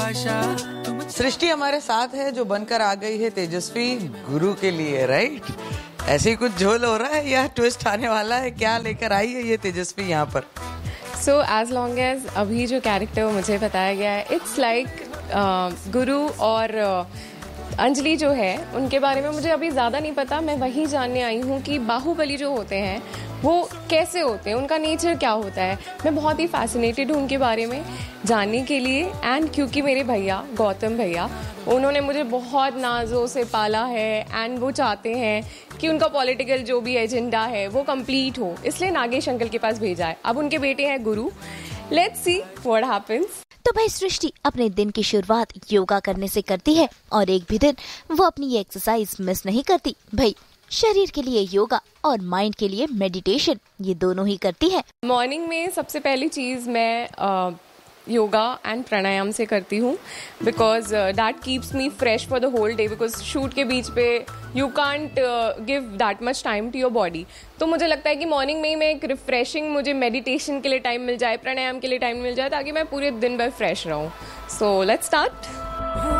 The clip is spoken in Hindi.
भाषा। सृष्टि हमारे साथ है जो बनकर आ गई है तेजस्वी गुरु के लिए, राइट? ऐसे ही कुछ झोल हो रहा है या ट्विस्ट आने वाला है? क्या लेकर आई है ये तेजस्वी यहाँ पर? सो एज लॉन्ग एज अभी जो कैरेक्टर मुझे बताया गया है, इट्स लाइक गुरु और अंजलि जो है उनके बारे में मुझे अभी ज़्यादा नहीं पता। मैं वही जानने आई हूँ कि बाहुबली जो होते हैं वो कैसे होते हैं, उनका नेचर क्या होता है। मैं बहुत ही फैसिनेटेड हूँ उनके बारे में जानने के लिए। एंड क्योंकि मेरे भैया गौतम भैया, उन्होंने मुझे बहुत नाजों से पाला है एंड वो चाहते हैं कि उनका पॉलिटिकल जो भी एजेंडा है वो कंप्लीट हो, इसलिए नागेश अंकल के पास भेजा है। अब उनके बेटे हैं गुरु। Let's see what happens. तो भाई सृष्टि अपने दिन की शुरुआत योगा करने से करती है और एक भी दिन वो अपनी ये एक्सरसाइज मिस नहीं करती। भाई शरीर के लिए योगा और माइंड के लिए मेडिटेशन, ये दोनों ही करती है। मॉर्निंग में सबसे पहली चीज़ मैं योगा एंड प्राणायाम से करती हूँ, because that keeps me fresh for the whole day. Because shoot के बीच पे you can't give that much time to your body. तो मुझे लगता है कि मॉर्निंग में ही मैं एक रिफ्रेशिंग, मुझे मेडिटेशन के लिए टाइम मिल जाए, प्राणायाम के लिए टाइम मिल जाए, ताकि मैं पूरे दिन भर फ्रेश रहूँ। So let's start.